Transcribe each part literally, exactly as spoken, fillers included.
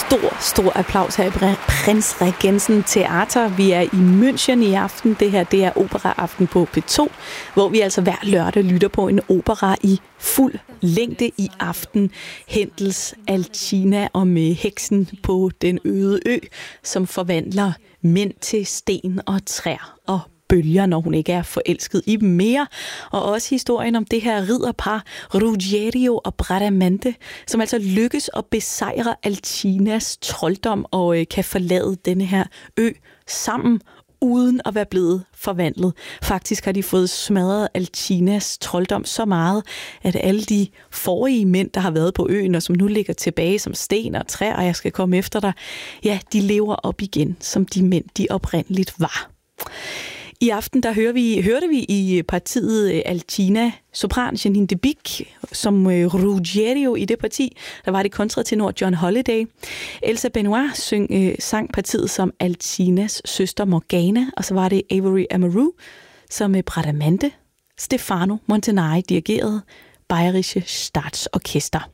stor, stor applaus her i Prins Regensen Teater. Vi er i München i aften. Det her, det er operaaften på P to, hvor vi altså hver lørdag lytter på en opera i fuld længde i aften. Händels Alcina om heksen på den øde ø, som forvandler mænd til sten og træer og bølger, når hun ikke er forelsket i dem mere. Og også historien om det her ridderpar, Ruggiero og Bradamante, som altså lykkes at besejre Alcinas trolddom og øh, kan forlade denne her ø sammen, uden at være blevet forvandlet. Faktisk har de fået smadret Alcinas trolddom så meget, at alle de forrige mænd, der har været på øen, og som nu ligger tilbage som sten og træer, og jeg skal komme efter dig, ja, de lever op igen, som de mænd, de oprindeligt var. I aften der hører vi, hørte vi i partiet Alcina sopran Janine de Bic, som Ruggiero i det parti. Der var det kontratenor John Holiday. Elsa Benoit syng, øh, sang partiet som Alcinas søster Morgana, og så var det Avery Amaru som Bradamante. Stefano Montanari dirigerede Bayerische Staatsorchester.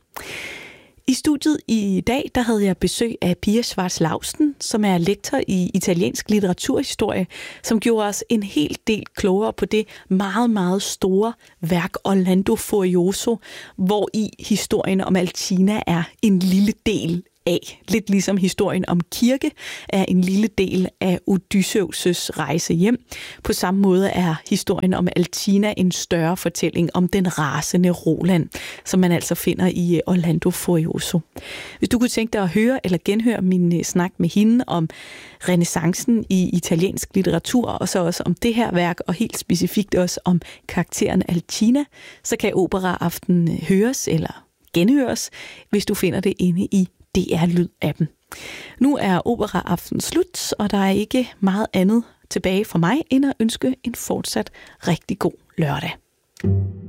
I studiet i dag, der havde jeg besøg af Pia Schwarz-Lausten, som er lektor i italiensk litteraturhistorie, som gjorde os en hel del klogere på det meget, meget store værk Orlando Furioso, hvor i historien om Alcina er en lille del af. Lidt ligesom historien om Kirke er en lille del af Odysseus' rejse hjem. På samme måde er historien om Alcina en større fortælling om den rasende Roland, som man altså finder i Orlando Furioso. Hvis du kunne tænke dig at høre eller genhøre min snak med hende om renæssancen i italiensk litteratur, og så også om det her værk, og helt specifikt også om karakteren Alcina, så kan Operaaften høres eller genhøres, hvis du finder det inde i D R-lyd-appen. Nu er Operaaften slut, og der er ikke meget andet tilbage for mig, end at ønske en fortsat rigtig god lørdag.